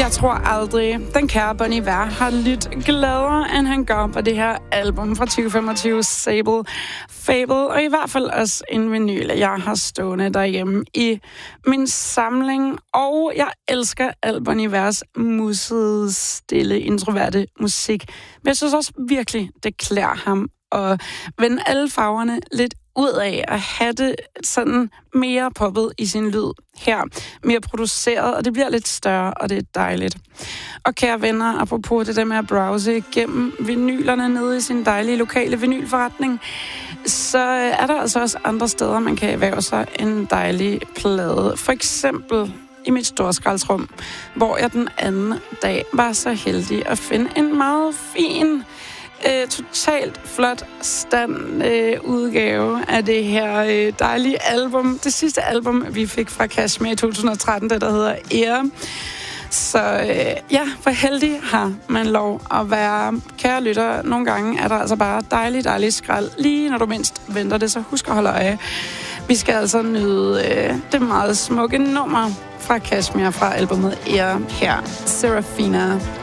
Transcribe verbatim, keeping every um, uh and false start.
Jeg tror aldrig, den kære Bon Iver har lyttet gladere, end han gør på det her album fra tyve femogtyve, Sable Fable, og i hvert fald også en vinyl, jeg har stående derhjemme i min samling. Og jeg elsker al Bon Ivers musede, stille, introverte musik. Men jeg synes også virkelig, det klæder ham at vende alle farverne lidt ud af at have det sådan mere poppet i sin lyd her. Mere produceret, og det bliver lidt større, og det er dejligt. Og kære venner, apropos det der med at browse gennem vinylerne nede i sin dejlige lokale vinylforretning, så er der altså også andre steder, man kan erhverve sig en dejlig plade. For eksempel i mit storskraldsrum, hvor jeg den anden dag var så heldig at finde en meget fin, Øh, totalt flot stand øh, udgave af det her øh, dejlige album. Det sidste album, vi fik fra Kashmir i to tusind og tretten, det der hedder Air. Så øh, ja, for heldig har man lov at være. Kære lytter, nogle gange er der altså bare dejlig, dejlig skrald. Lige når du mindst venter det, så husk at holde øje. Vi skal altså nyde øh, det meget smukke nummer fra Kashmir fra albumet Air her. Serafina.